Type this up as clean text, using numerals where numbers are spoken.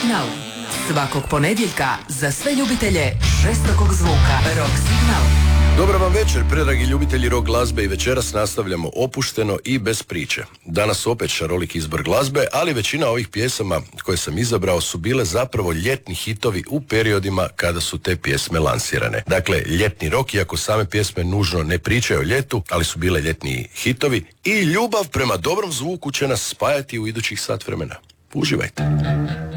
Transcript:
Signal. Svakog ponedjeljka za sve ljubitelje žestokog zvuka. Rock Signal. Dobar vam večer, predragi ljubitelji rock glazbe, i večeras nastavljamo opušteno i bez priče. Danas opet šarolik izbor glazbe, ali većina ovih pjesama koje sam izabrao su bile zapravo ljetni hitovi u periodima kada su te pjesme lansirane. Dakle, ljetni rock, iako same pjesme nužno ne pričaju o ljetu, ali su bile ljetni hitovi, i ljubav prema dobrom zvuku će nas spajati u idućih sat vremena. Uživajte.